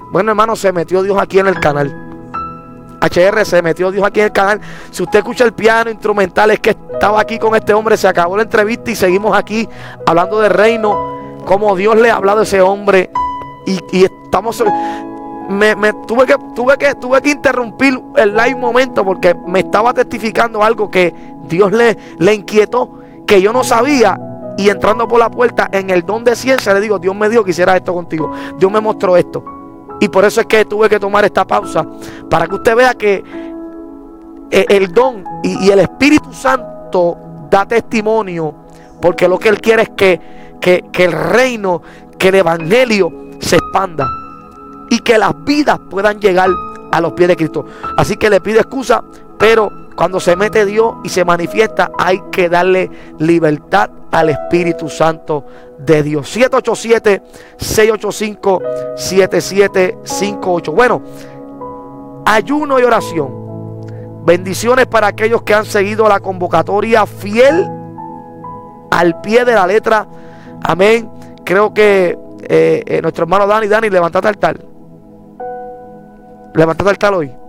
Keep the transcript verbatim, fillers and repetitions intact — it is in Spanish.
Bueno, hermano, se metió Dios aquí en el canal. H R, se metió Dios aquí en el canal. Si usted escucha el piano instrumental, es que estaba aquí con este hombre. Se acabó la entrevista y seguimos aquí hablando del reino, como Dios le ha hablado a ese hombre. Y, y estamos... Me, me tuve que tuve que tuve que interrumpir el live momento porque me estaba testificando algo que Dios le, le inquietó, que yo no sabía. Y entrando por la puerta en el don de ciencia, le digo: Dios me dijo que hiciera esto contigo. Dios me mostró esto. Y por eso es que tuve que tomar esta pausa, para que usted vea que el don y, y el Espíritu Santo da testimonio, porque lo que Él quiere es que, que, que el reino, que el evangelio se expanda y que las vidas puedan llegar a los pies de Cristo. Así que le pido excusa, pero cuando se mete Dios y se manifiesta, hay que darle libertad al Espíritu Santo de Dios. siete ocho siete, seis ocho cinco, siete siete cinco ocho. Bueno, ayuno y oración. Bendiciones para aquellos que han seguido la convocatoria fiel al pie de la letra. Amén. Creo que eh, eh, nuestro hermano Dani, Dani, levantate altar. Levantate altar hoy.